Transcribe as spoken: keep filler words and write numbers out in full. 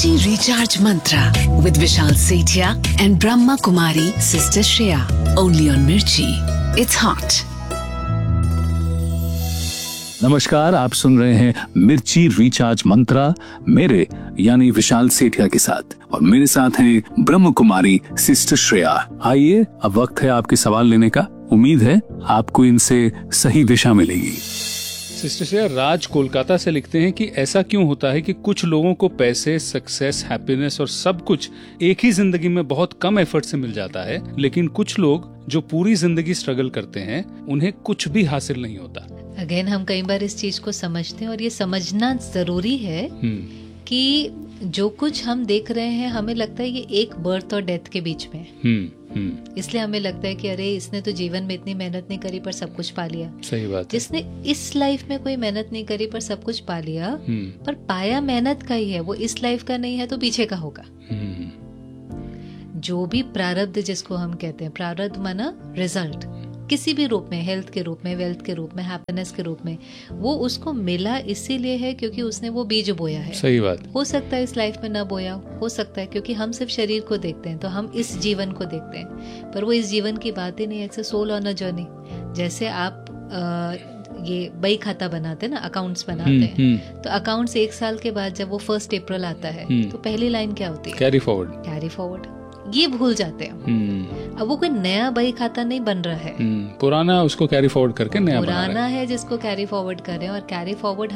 Mirchi Recharge Mantra with Vishal Sethia and Brahma Kumari Sister Shreya. Only on Mirchi. It's hot. नमस्कार, आप सुन रहे हैं मिर्ची recharge मंत्रा मेरे यानी विशाल सेठिया के साथ, और मेरे साथ हैं ब्रह्म कुमारी सिस्टर श्रेया। आइए, अब वक्त है आपके सवाल लेने का। उम्मीद है आपको इनसे सही दिशा मिलेगी। सिस्टर श्रेया राज कोलकाता से लिखते हैं कि ऐसा क्यों होता है कि कुछ लोगों को पैसे, सक्सेस, हैप्पीनेस और सब कुछ एक ही जिंदगी में बहुत कम एफर्ट से मिल जाता है, लेकिन कुछ लोग जो पूरी जिंदगी स्ट्रगल करते हैं उन्हें कुछ भी हासिल नहीं होता। अगेन हम कई बार इस चीज को समझते हैं और ये समझना जरूरी है कि जो कुछ हम देख रहे हैं हमें लगता है ये एक बर्थ और डेथ के बीच में है, इसलिए हमें लगता है कि अरे इसने तो जीवन में इतनी मेहनत नहीं करी पर सब कुछ पा लिया। सही बात है। जिसने इस लाइफ में कोई मेहनत नहीं करी पर सब कुछ पा लिया, पर पाया मेहनत का ही है, वो इस लाइफ का नहीं है तो पीछे का होगा। जो भी प्रारब्ध जिसको हम कहते हैं, प्रारब्ध माना रिजल्ट, किसी भी रूप में, हेल्थ के रूप में, वेल्थ के रूप में, हैप्पीनेस के रूप में, वो उसको मिला इसीलिए है क्योंकि उसने वो बीज बोया है। सही बात। हो सकता है इस लाइफ में ना बोया हो सकता है क्योंकि हम सिर्फ शरीर को देखते हैं, तो हम इस जीवन को देखते हैं, पर वो इस जीवन की बात ही नहीं है। It's soul on a journey. जैसे आप आ, ये बही खाता बनाते हैं ना, अकाउंट्स बनाते हैं, तो अकाउंट्स एक साल के बाद जब वो फर्स्ट अप्रैल आता है तो पहली लाइन क्या होती है? Carry forward. Carry forward. ये भूल जाते हैं। अब वो कोई नया बही खाता नहीं बन रहा है, पुराना उसको कैरी फॉरवर्ड करके नया पुराना है जिसको कैरी फॉरवर्ड कर रहे हैं, और कैरी फॉरवर्ड